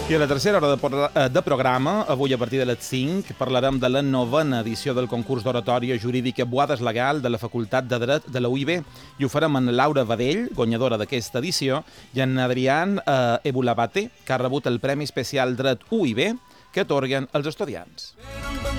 I a la tercera hora de programa, avui a partir de les 5, parlarem de la 9a edició del concurs d'oratòria jurídica Boades Legal de la Facultat de Dret de la UIB. I ho farem amb Laura Badell, guanyadora d'aquesta edició, i en Adrián Ebulabate, que ha rebut el Premi Especial Dret UIB que atorguen els estudiants.